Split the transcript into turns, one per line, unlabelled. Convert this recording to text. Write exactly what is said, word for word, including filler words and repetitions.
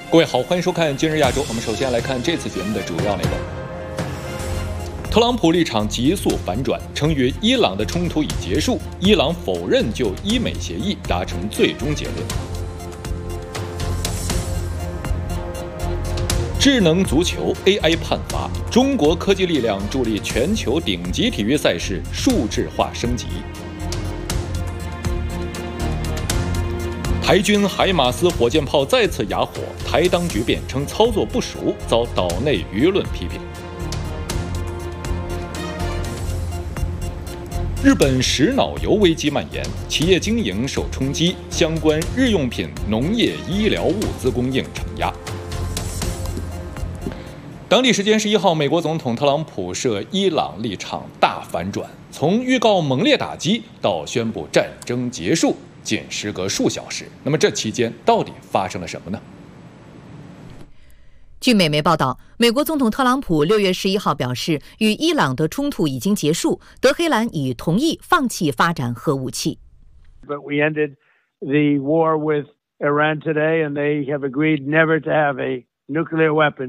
各位好，欢迎收看今日亚洲。我们首先来看这次节目的主要内容。特朗普立场急速反转，称与伊朗的冲突已结束，伊朗否认就伊美协议达成最终结论。智能足球 A I 判罚，中国科技力量助力全球顶级体育赛事数字化升级。台军海马斯火箭炮再次哑火，台当局辩称操作不熟，遭岛内舆论批评。日本食脑油危机蔓延，企业经营受冲击，相关日用品、农业、医疗物资供应承压。当地时间十一号，美国总统特朗普涉伊朗立场大反转，从预告猛烈打击到宣布战争结束，仅时隔数小时。那么这期间到底发生了什么呢？
据美媒报道，美国总统特朗普六月十一号表示，与伊朗的冲突已经结束，德黑兰已同意放弃发展核武器。
But we ended the war with Iran today, and they have agreed never to have a nuclear weapon.